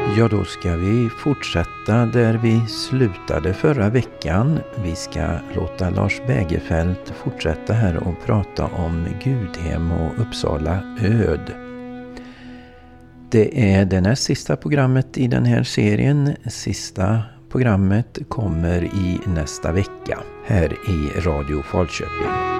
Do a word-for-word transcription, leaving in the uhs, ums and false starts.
Ja, då ska vi fortsätta där vi slutade förra veckan. Vi ska låta Lars Bägerfeldt fortsätta här och prata om Gudhem och Uppsala öd. Det är det näst sista programmet i den här serien. Sista programmet kommer i nästa vecka här i Radio Falköping.